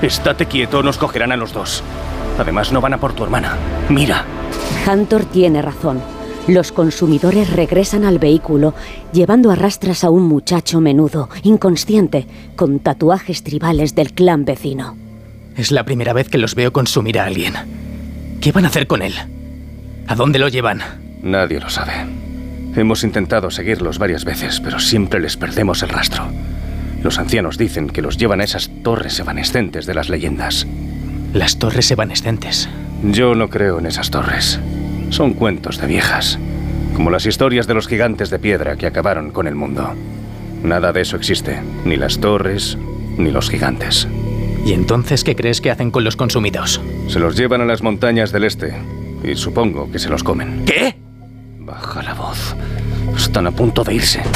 Estate quieto, nos cogerán a los dos. Además, no van a por tu hermana. Mira. Hunter tiene razón. Los consumidores regresan al vehículo, llevando a rastras a un muchacho menudo, inconsciente, con tatuajes tribales del clan vecino. Es la primera vez que los veo consumir a alguien. ¿Qué van a hacer con él? ¿A dónde lo llevan? Nadie lo sabe. Hemos intentado seguirlos varias veces, pero siempre les perdemos el rastro. Los ancianos dicen que los llevan a esas torres evanescentes de las leyendas. Las torres evanescentes. Yo no creo en esas torres. Son cuentos de viejas, como las historias de los gigantes de piedra que acabaron con el mundo. Nada de eso existe, ni las torres, ni los gigantes. ¿Y entonces qué crees que hacen con los consumidos? Se los llevan a las montañas del este, y supongo que se los comen. ¿Qué? Baja la voz. Están a punto de irse.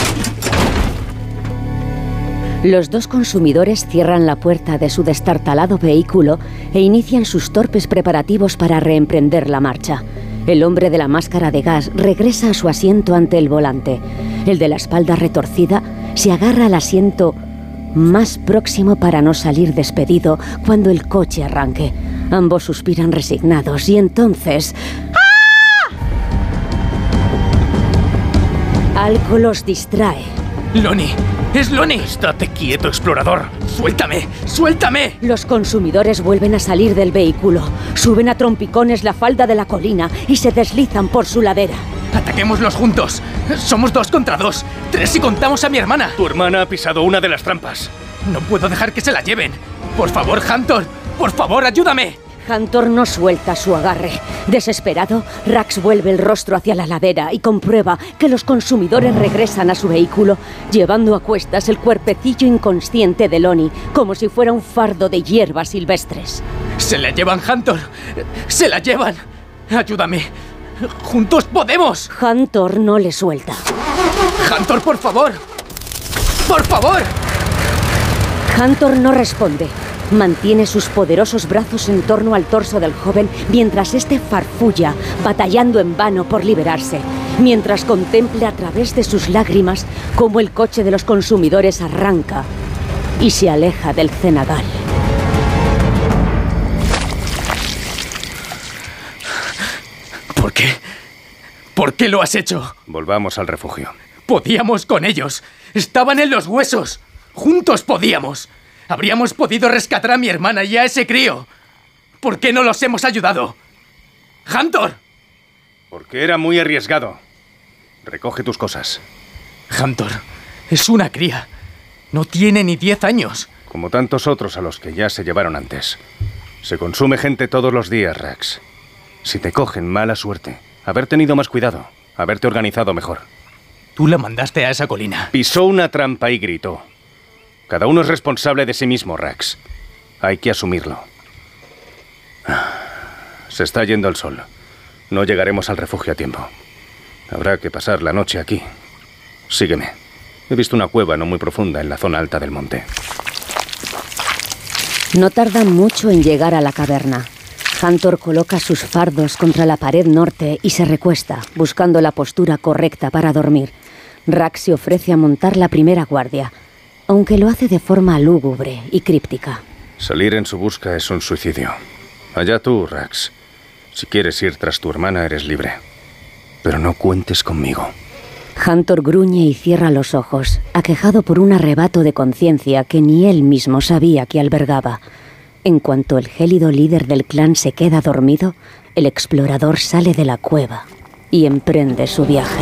Los dos consumidores cierran la puerta de su destartalado vehículo e inician sus torpes preparativos para reemprender la marcha. El hombre de la máscara de gas regresa a su asiento ante el volante. El de la espalda retorcida se agarra al asiento más próximo para no salir despedido cuando el coche arranque. Ambos suspiran resignados y entonces... ¡ah! Algo los distrae. ¡Lonnie! ¡Es Lonnie! ¡Estate quieto, explorador! ¡Suéltame! ¡Suéltame! Los consumidores vuelven a salir del vehículo, suben a trompicones la falda de la colina y se deslizan por su ladera. ¡Ataquémoslos juntos! Somos 2 contra 2. 3 si contamos a mi hermana. Tu hermana ha pisado una de las trampas. No puedo dejar que se la lleven. Por favor, Hunter. Por favor, ayúdame. Hunter no suelta su agarre. Desesperado, Rax vuelve el rostro hacia la ladera y comprueba que los consumidores regresan a su vehículo, llevando a cuestas el cuerpecillo inconsciente de Lonnie, como si fuera un fardo de hierbas silvestres. ¡Se la llevan, Hunter! ¡Se la llevan! ¡Ayúdame! ¡Juntos podemos! Hunter no le suelta. ¡Hunter, por favor! ¡Por favor! Hunter no responde. Mantiene sus poderosos brazos en torno al torso del joven mientras éste farfulla, batallando en vano por liberarse, mientras contempla a través de sus lágrimas cómo el coche de los consumidores arranca y se aleja del cenagal. ¿Por qué? ¿Por qué lo has hecho? Volvamos al refugio. Podíamos con ellos. Estaban en los huesos. Juntos podíamos. Habríamos podido rescatar a mi hermana y a ese crío. ¿Por qué no los hemos ayudado? ¡Hunter! Porque era muy arriesgado. Recoge tus cosas. Hunter, es una cría. No tiene ni 10 años. Como tantos otros a los que ya se llevaron antes. Se consume gente todos los días, Rax. Si te cogen, mala suerte. Haber tenido más cuidado. Haberte organizado mejor. Tú la mandaste a esa colina. Pisó una trampa y gritó. Cada uno es responsable de sí mismo, Rax. Hay que asumirlo. Se está yendo el sol. No llegaremos al refugio a tiempo. Habrá que pasar la noche aquí. Sígueme. He visto una cueva no muy profunda en la zona alta del monte. No tardan mucho en llegar a la caverna. Hunter coloca sus fardos contra la pared norte y se recuesta, buscando la postura correcta para dormir. Rax se ofrece a montar la primera guardia, aunque lo hace de forma lúgubre y críptica. Salir en su busca es un suicidio. Allá tú, Rax. Si quieres ir tras tu hermana, eres libre. Pero no cuentes conmigo. Hunter gruñe y cierra los ojos, aquejado por un arrebato de conciencia que ni él mismo sabía que albergaba. En cuanto el gélido líder del clan se queda dormido, el explorador sale de la cueva y emprende su viaje.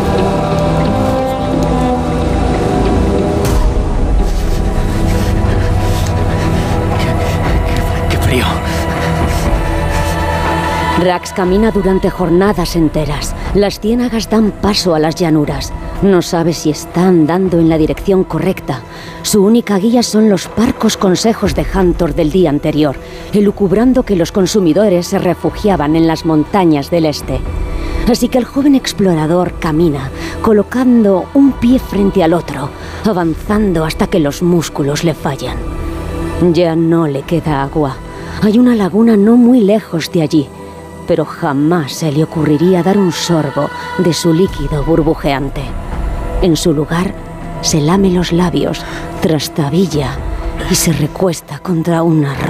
Rax camina durante jornadas enteras. Las ciénagas dan paso a las llanuras. No sabe si está andando en la dirección correcta. Su única guía son los parcos consejos de Hunter del día anterior, elucubrando que los consumidores se refugiaban en las montañas del este. Así que el joven explorador camina, colocando un pie frente al otro, avanzando hasta que los músculos le fallan. Ya no le queda agua. Hay una laguna no muy lejos de allí, pero jamás se le ocurriría dar un sorbo de su líquido burbujeante. En su lugar, se lame los labios, trastabilla y se recuesta contra una roca.